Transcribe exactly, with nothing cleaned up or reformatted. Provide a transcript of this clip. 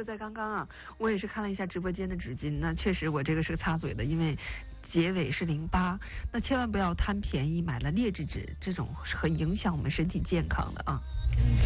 就在刚刚啊，我也是看了一下直播间的纸巾，那确实我这个是个擦嘴的，因为结尾是零八，那千万不要贪便宜买了劣质纸，这种是很影响我们身体健康的啊。